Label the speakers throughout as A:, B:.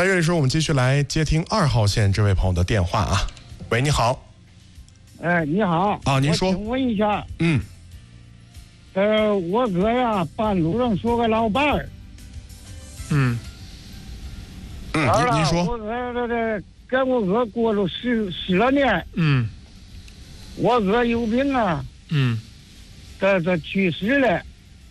A: 那岳律师，我们继续来接听2号线这位朋友的电话啊。喂，你好。
B: 你好
A: 啊，您说。
B: 我请问一下，我哥呀，办路上说个老伴儿。
A: 您说。
B: 我哥跟我哥过了十来年。我哥有病啊。他去世了。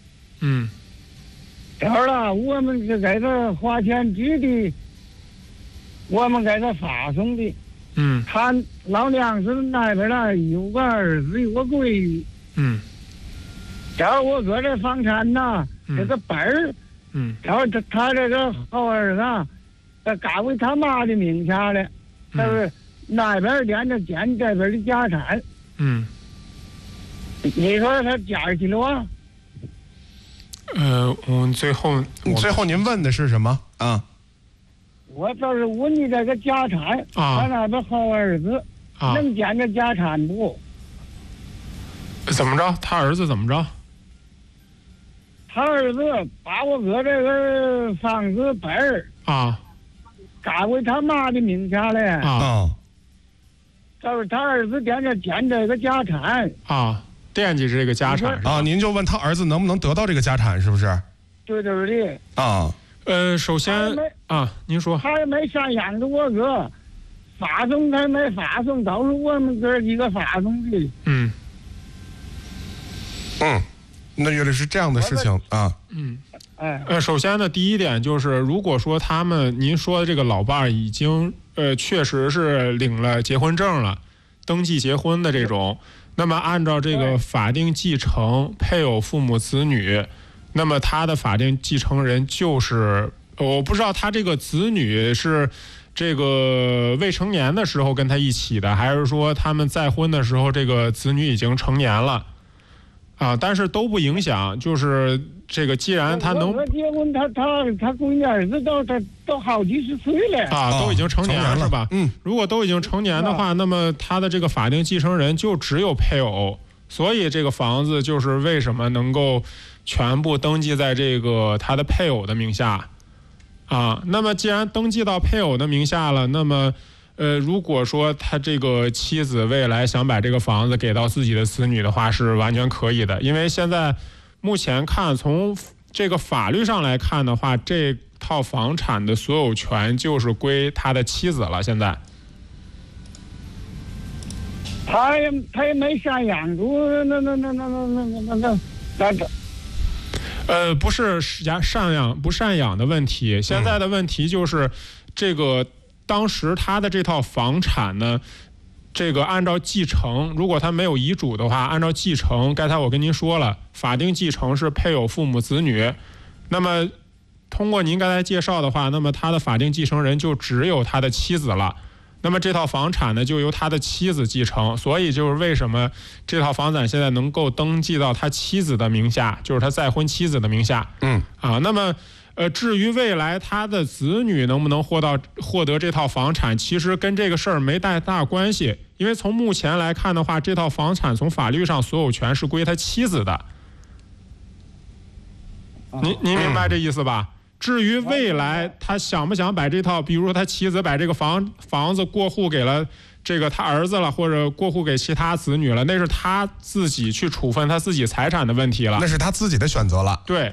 B: 然后我们是给他花钱治的，我们给他发送的。他老娘是那边呢，有个儿子，有个闺女。然后我哥这房产呢，这个本儿。然后他这个好儿子，他改为他妈的名下了。他是那边连着捡这边的家产。你说他家去了啊？
C: 我们最后
A: 您问的是什么啊？
B: 我就是问你这个家产，他那边好儿子能捡着家产不？
C: 怎么着？他儿子怎么着？
B: 他儿子把我哥这个房子本儿改为他妈的名下了。就是他儿子捡这个家产
C: 惦记这个家产
A: 您就问他儿子能不能得到这个家产，是不是？
B: 对对
C: 首先您说。
B: 他也没赡养着我哥，发送他没发送，都是我们哥几个发送的。
A: 那岳律师这样的事情
C: 首先呢，第一点就是，如果说您说的这个老伴儿已经确实是领了结婚证了，登记结婚的这种，那么按照这个法定继承配偶、父母、子女，那么他的法定继承人就是我不知道他这个子女是这个未成年的时候跟他一起的，还是说他们再婚的时候这个子女已经成年了。但是都不影响，就是这个，既然他能
B: 结婚，他闺女儿子都好几十岁了
C: 都已经成年了是吧？如果都已经成年的话，那么他的这个法定继承人就只有配偶，所以这个房子就是为什么能够全部登记在这个他的配偶的名下那么既然登记到配偶的名下了，那么如果说他这个妻子未来想把这个房子给到自己的子女的话，是完全可以的。因为现在目前看，从这个法律上来看的话，这套房产的所有权就是归他的妻子了。现在
B: 他也没赡养住
C: 不是赡养不赡养的问题，现在的问题就是这个。当时他的这套房产呢，这个按照继承，如果他没有遗嘱的话，按照继承，刚才我跟您说了，法定继承是配偶、父母、子女。那么通过您刚才介绍的话，那么他的法定继承人就只有他的妻子了。那么这套房产呢，就由他的妻子继承。所以就是为什么这套房产现在能够登记到他妻子的名下，就是他再婚妻子的名下。那么。至于未来他的子女能不能获得这套房产，其实跟这个事儿没太大关系，因为从目前来看的话，这套房产从法律上所有权是归他妻子的。您明白这意思吧？至于未来他想不想把这套，比如说他妻子把这个房子过户给了这个他儿子了，或者过户给其他子女了，那是他自己去处分他自己财产的问题了，
A: 那是他自己的选择了。
C: 对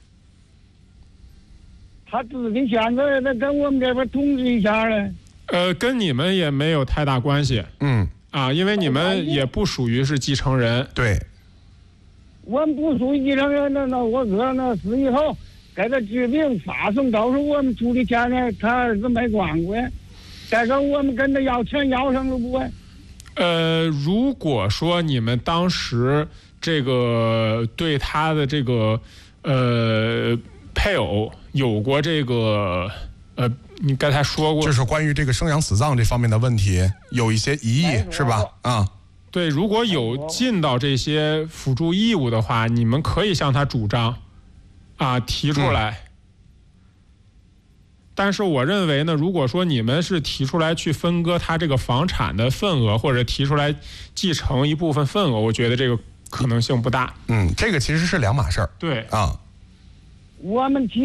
B: 他自己选择，那跟我们这边通知一下嘞。
C: 跟你们也没有太大关系。因为你们也不属于是继承人。
A: 对。
B: 我们不属于继承人，那我哥那死以后给他治病发送，都是我们出的钱呢，他儿子没管过。再说我们跟他要钱要上了不？
C: 如果说你们当时这个对他的这个配偶有过这个你刚才说过，
A: 就是关于这个生养死葬这方面的问题有一些疑义，是吧？
C: 对，如果有尽到这些辅助义务的话，你们可以向他主张提出来。但是我认为呢，如果说你们是提出来去分割他这个房产的份额，或者提出来继承一部分份额，我觉得这个可能性不大。
A: 这个其实是两码事儿。
C: 对
B: 我们